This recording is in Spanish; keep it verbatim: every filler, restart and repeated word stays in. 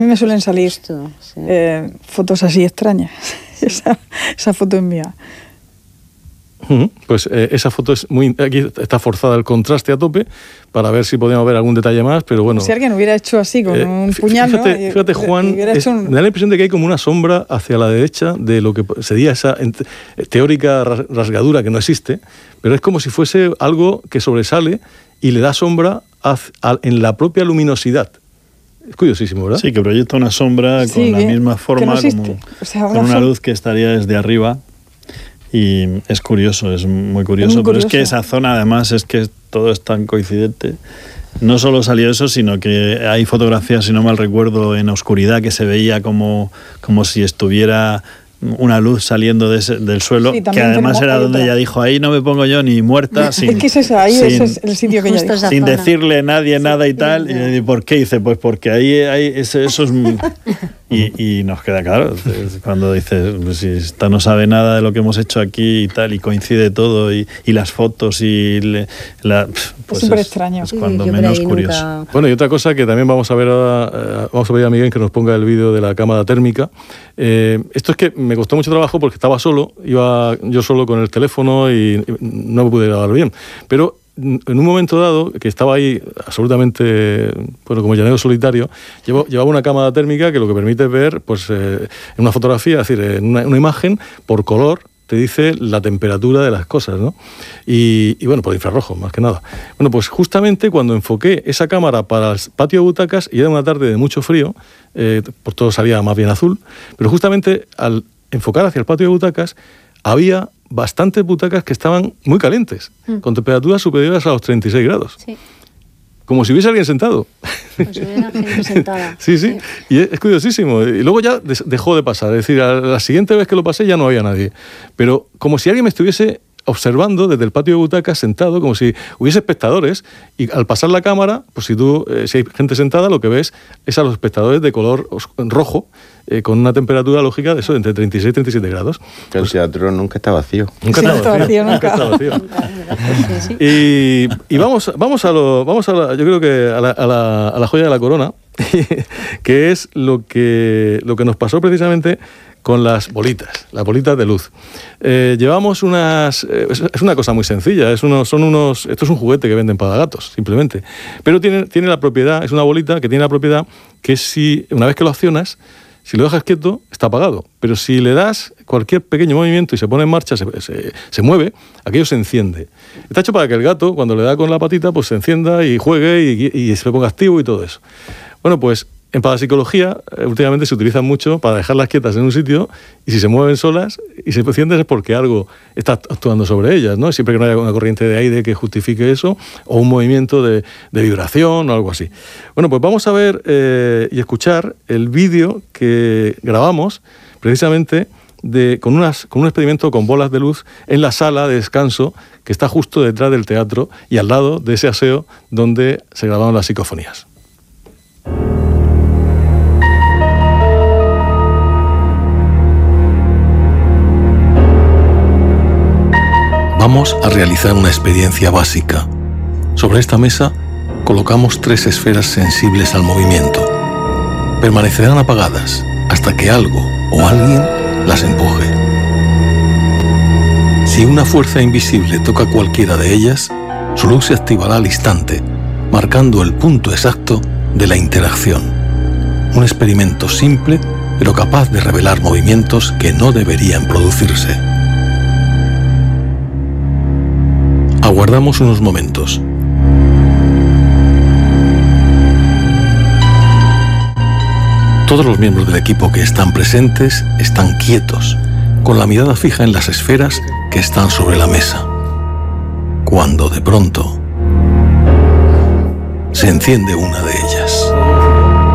A mí me suelen salir Justo, sí. eh, fotos así extrañas. esa, esa foto es mía. Pues eh, esa foto es muy... Aquí está forzada el contraste a tope para ver si podíamos ver algún detalle más, pero bueno... Si alguien hubiera hecho así con eh, un puñal, fíjate, ¿no? Fíjate, Juan, es, un... me da la impresión de que hay como una sombra hacia la derecha de lo que sería esa ent- teórica ras- rasgadura que no existe, pero es como si fuese algo que sobresale y le da sombra a, a, en la propia luminosidad. Es curiosísimo, ¿verdad? Sí, que proyecta una sombra Sí, con la que- misma que forma, no como, o sea, con una luz que estaría desde arriba. Y es curioso, es muy curioso, Es muy pero curioso. es que esa zona además es que todo es tan coincidente. No solo salió eso, sino que hay fotografías, si no mal recuerdo, en oscuridad que se veía como, como si estuviera una luz saliendo de ese, del suelo, Sí, que también además tenemos- era hay donde otra. ella dijo, ahí no me pongo yo ni muerta, sin, Es que es esa, ahí sin- ese es el sitio que ella Justo dijo. esa sin zona. decirle a nadie nada y tal. sí. Y, ¿por qué? Dice, pues porque ahí hay ese, eso es... Y, y nos queda claro, cuando dices, pues si esta no sabe nada de lo que hemos hecho aquí y tal, y coincide todo, y, y las fotos, y le- la, pues súper extraño. es cuando Sí, yo por menos ahí curioso. nunca- Bueno, y otra cosa que también vamos a ver ahora, eh, vamos a pedir a Miguel que nos ponga el vídeo de la cámara térmica. Eh, esto es que me costó mucho trabajo porque estaba solo, iba yo solo con el teléfono y no me pude grabar bien. Pero en un momento dado, que estaba ahí absolutamente, bueno, como llanero solitario, llevo, llevaba una cámara térmica que lo que permite es ver, pues, eh, en una fotografía, es decir, en una, una imagen, por color, te dice la temperatura de las cosas, ¿no? Y, y bueno, por infrarrojo, más que nada. Bueno, pues justamente cuando enfoqué esa cámara para el patio de butacas, y era una tarde de mucho frío, eh, por todo salía más bien azul, pero justamente al enfocar hacia el patio de butacas, había bastantes butacas que estaban muy calientes, mm. con temperaturas superiores a los treinta y seis grados. Sí. Como si hubiese alguien sentado. Pues hubiera gente sentada. Sí, sí, sí, y es, es curiosísimo. Y luego ya des, dejó de pasar, es decir, a la siguiente vez que lo pasé ya no había nadie. Pero como si alguien me estuviese observando desde el patio de butacas sentado, como si hubiese espectadores, y al pasar la cámara, pues si tú, eh, si hay gente sentada, lo que ves es a los espectadores de color rojo, eh, con una temperatura lógica de eso, entre treinta y seis y treinta y siete grados. Que el teatro nunca está vacío. Nunca Sí, está no está vacío, vacío, nunca está vacío. Y, y vamos, vamos a lo, vamos a la, yo creo que a la, a la, a la joya de la corona, que es lo que, lo que nos pasó precisamente con las bolitas, las bolitas de luz. Eh, llevamos unas... Eh, es, es una cosa muy sencilla, es unos, son unos, esto es un juguete que venden para gatos, simplemente. Pero tiene, tiene la propiedad, es una bolita que tiene la propiedad que si, una vez que lo accionas, si lo dejas quieto, está apagado. Pero si le das cualquier pequeño movimiento y se pone en marcha, se, se, se mueve, aquello se enciende. Está hecho para que el gato, cuando le da con la patita, pues se encienda y juegue y, y se ponga activo y todo eso. Bueno, pues en parapsicología últimamente se utilizan mucho para dejarlas quietas en un sitio y si se mueven solas y se encienden es porque algo está actuando sobre ellas, ¿no? Siempre que no haya una corriente de aire que justifique eso o un movimiento de, de vibración o algo así. Bueno, pues vamos a ver eh, y escuchar el vídeo que grabamos precisamente de, con, unas, con un experimento con bolas de luz en la sala de descanso que está justo detrás del teatro y al lado de ese aseo donde se grabaron las psicofonías. Vamos a realizar una experiencia básica. Sobre esta mesa colocamos tres esferas sensibles al movimiento. Permanecerán apagadas hasta que algo o alguien las empuje. Si una fuerza invisible toca cualquiera de ellas, su luz se activará al instante, marcando el punto exacto de la interacción. Un experimento simple, pero capaz de revelar movimientos que no deberían producirse. Aguardamos unos momentos. Todos los miembros del equipo que están presentes están quietos, con la mirada fija en las esferas que están sobre la mesa. Cuando de pronto se enciende una de ellas.